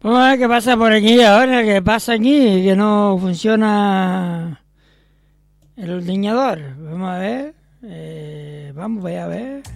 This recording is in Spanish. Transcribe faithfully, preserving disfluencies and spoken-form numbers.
Vamos a ver qué pasa por aquí ahora, qué pasa aquí, que no funciona el ordeñador. Vamos a ver. Eh, vamos, voy a ver.